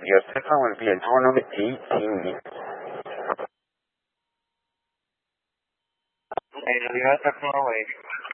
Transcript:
Your second will be a door number 18. Hey, you got that far away.